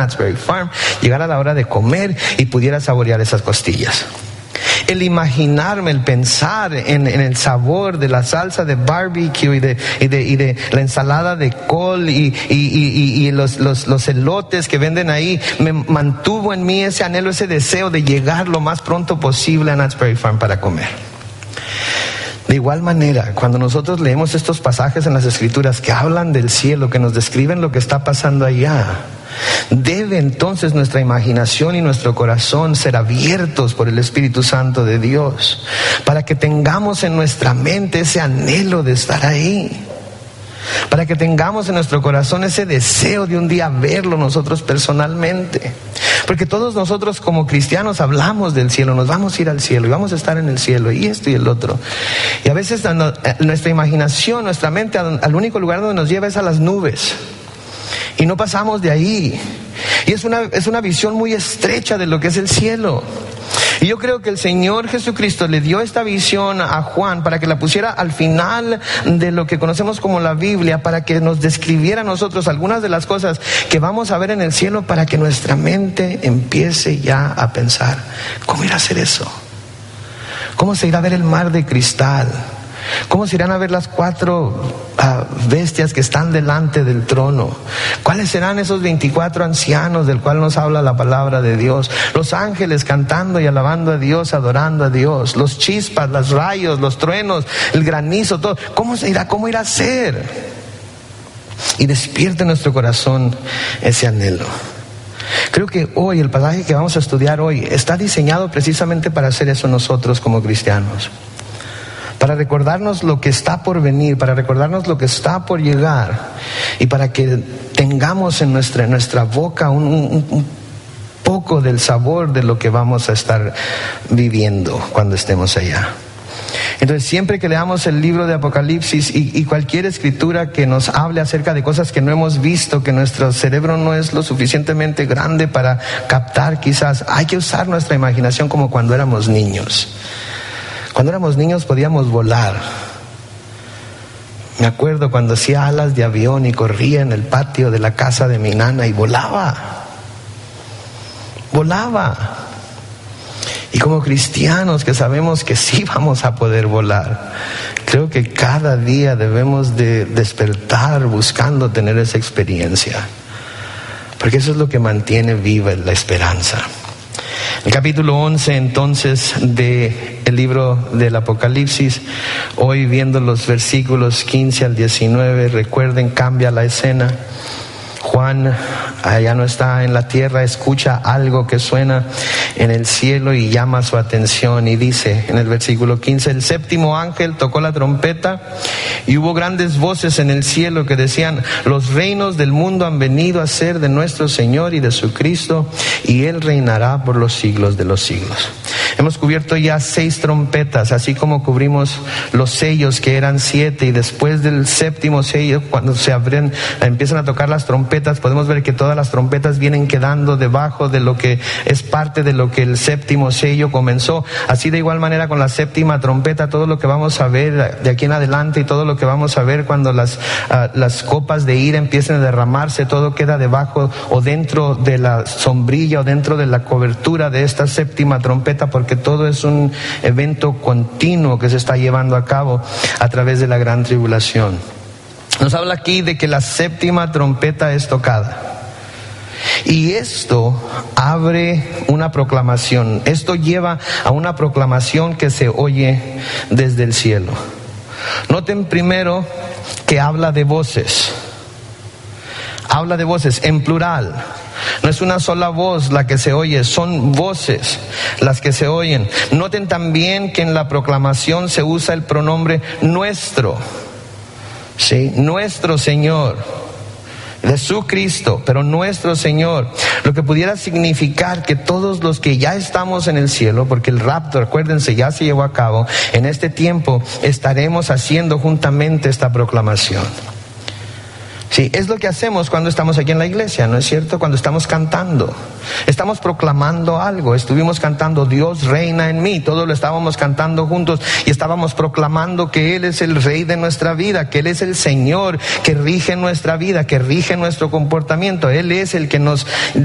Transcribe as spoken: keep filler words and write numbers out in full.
Knott's Berry Farm, llegara la hora de comer y pudiera saborear esas costillas. El imaginarme, el pensar en, en el sabor de la salsa de barbecue y de, y de, y de la ensalada de col y, y, y, y los, los, los elotes que venden ahí, me mantuvo en mí ese anhelo, ese deseo de llegar lo más pronto posible a Knott's Berry Farm para comer. De igual manera, cuando nosotros leemos estos pasajes en las Escrituras que hablan del cielo, que nos describen lo que está pasando allá, debe entonces nuestra imaginación y nuestro corazón ser abiertos por el Espíritu Santo de Dios, para que tengamos en nuestra mente ese anhelo de estar ahí, para que tengamos en nuestro corazón ese deseo de un día verlo nosotros personalmente. Porque todos nosotros como cristianos hablamos del cielo, nos vamos a ir al cielo y vamos a estar en el cielo y esto y el otro. Y a veces nuestra imaginación, nuestra mente, al único lugar donde nos lleva es a las nubes. Y no pasamos de ahí. Y es una, es una visión muy estrecha de lo que es el cielo. Y yo creo que el Señor Jesucristo le dio esta visión a Juan para que la pusiera al final de lo que conocemos como la Biblia, para que nos describiera a nosotros algunas de las cosas que vamos a ver en el cielo, para que nuestra mente empiece ya a pensar, ¿cómo irá a ser eso? ¿Cómo se irá a ver el mar de cristal? ¿Cómo se irán a ver las cuatro uh, bestias que están delante del trono? ¿Cuáles serán esos veinticuatro ancianos del cual nos habla la palabra de Dios? Los ángeles cantando y alabando a Dios, adorando a Dios. Los chispas, los rayos, los truenos, el granizo, todo. ¿Cómo se irá? ¿Cómo irá a ser? Y despierte en nuestro corazón ese anhelo. Creo que hoy, el pasaje que vamos a estudiar hoy, está diseñado precisamente para hacer eso nosotros como cristianos. Para recordarnos lo que está por venir, para recordarnos lo que está por llegar, y para que tengamos en nuestra, en nuestra boca un, un, un poco del sabor de lo que vamos a estar viviendo cuando estemos allá. Entonces, siempre que leamos el libro de Apocalipsis y, y cualquier escritura que nos hable acerca de cosas que no hemos visto, que nuestro cerebro no es lo suficientemente grande para captar, quizás hay que usar nuestra imaginación como cuando éramos niños. Cuando éramos niños podíamos volar. Me acuerdo cuando hacía alas de avión y corría en el patio de la casa de mi nana y volaba. Volaba. Y como cristianos que sabemos que sí vamos a poder volar, creo que cada día debemos de despertar buscando tener esa experiencia. Porque eso es lo que mantiene viva la esperanza. El capítulo once entonces de el libro del Apocalipsis, hoy viendo los versículos quince al diecinueve, recuerden, cambia la escena. Juan allá no está en la tierra, escucha algo que suena en el cielo y llama su atención, y dice en el versículo quince: el séptimo ángel tocó la trompeta y hubo grandes voces en el cielo que decían: los reinos del mundo han venido a ser de nuestro Señor y de su Cristo, y Él reinará por los siglos de los siglos. Hemos cubierto ya seis trompetas, así como cubrimos los sellos, que eran siete, y después del séptimo sello, cuando se abren, empiezan a tocar las trompetas, podemos ver que todas las trompetas vienen quedando debajo de lo que es parte de lo que el séptimo sello comenzó. Así de igual manera con la séptima trompeta, todo lo que vamos a ver de aquí en adelante y todo lo que vamos a ver cuando las, uh, las copas de ira empiecen a derramarse, todo queda debajo o dentro de la sombrilla o dentro de la cobertura de esta séptima trompeta, porque todo es un evento continuo que se está llevando a cabo a través de la gran tribulación. Nos habla aquí de que la séptima trompeta es tocada. Y esto abre una proclamación. Esto lleva a una proclamación que se oye desde el cielo. Noten primero que habla de voces. Habla de voces en plural. No es una sola voz la que se oye, son voces las que se oyen. Noten también que en la proclamación se usa el pronombre nuestro. Sí, nuestro Señor, de su Cristo, pero nuestro Señor, lo que pudiera significar que todos los que ya estamos en el cielo, porque el rapto, acuérdense, ya se llevó a cabo, en este tiempo estaremos haciendo juntamente esta proclamación. Sí, es lo que hacemos cuando estamos aquí en la iglesia, ¿no es cierto? Cuando estamos cantando, estamos proclamando algo. Estuvimos cantando Dios reina en mí, todos lo estábamos cantando juntos y estábamos proclamando que Él es el Rey de nuestra vida, que Él es el Señor que rige nuestra vida, que rige nuestro comportamiento. Él es el que nos